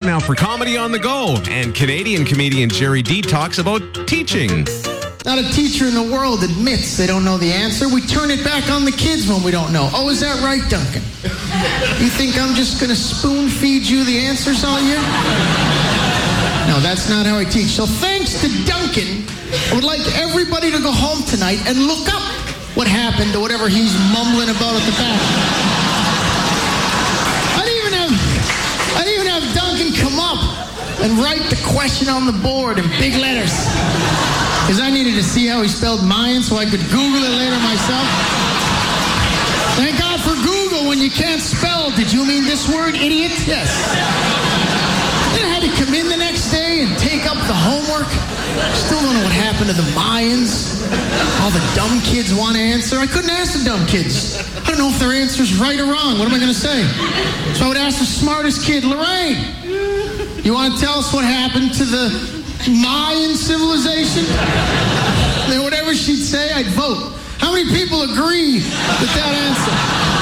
now for Comedy on the Go. And Canadian comedian Jerry D talks about teaching. Not a teacher in the world admits they don't know the answer. We turn it back on the kids when we don't know. Oh, is that right, Duncan? You think I'm just going to spoon feed you the answers all year? No, that's not how I teach. So thanks to Duncan, I would like everybody to go home tonight and look up what happened to whatever he's mumbling about at the back. I didn't even have Duncan come up and write the question on the board in big letters. Because I needed to see how he spelled Mayan so I could Google it later myself. Thank God for Google when you can't spell. Did you mean this word, idiot? Yes. Then I had to come in the next day and take up the homework. Still don't know what happened to the Mayans. All the dumb kids want to answer. I couldn't ask the dumb kids. I don't know if their answer's right or wrong. What am I going to say? So I would ask the smartest kid, Lorraine, you want to tell us what happened to the Mayan civilization? Then whatever she'd say, I'd vote. How many people agree with that answer?